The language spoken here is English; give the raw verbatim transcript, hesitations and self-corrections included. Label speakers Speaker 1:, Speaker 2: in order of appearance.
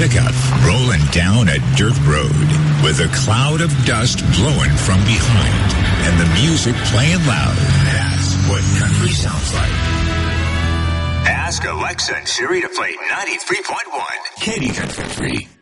Speaker 1: pickup rolling down a dirt road with a cloud of dust blowing from behind and the music playing loud. That's what country sounds like. Ask Alexa and Siri to play ninety-three point one Katy Country.